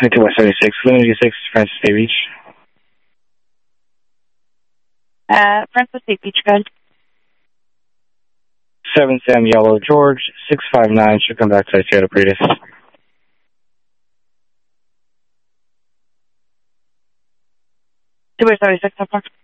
West 76, Limited 6, Francis Bay Beach. Francis Bay Beach, good. 7 Sam Yellow George, 659, should come back to Toyota Prius. West 76, so far.